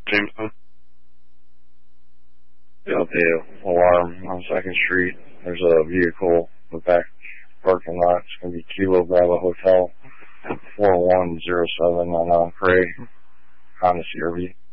Jamestown. Yeah, the alarm on 2nd Street. There's a vehicle in the back parking lot. It's going to be Kilo Bravo Hotel, 4107 on Cray, Honda CRV.